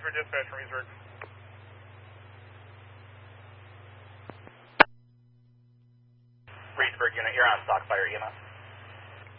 for dispatch from Eastburg. Reedsburg unit, you're on stock fire EMS.